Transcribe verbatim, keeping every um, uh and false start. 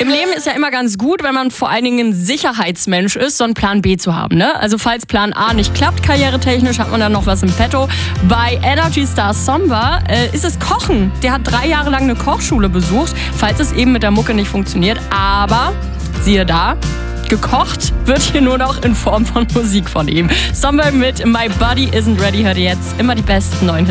Im Leben ist ja immer ganz gut, wenn man vor allen Dingen ein Sicherheitsmensch ist, so einen Plan B zu haben. Ne? Also falls Plan A nicht klappt, karrieretechnisch, hat man dann noch was im Petto. Bei Energy Star Somba äh, ist es Kochen. Der hat drei Jahre lang eine Kochschule besucht, falls es eben mit der Mucke nicht funktioniert. Aber, siehe da, gekocht wird hier nur noch in Form von Musik von ihm. Somba mit My Body Isn't Ready hört ihr jetzt immer die besten neuen Hits.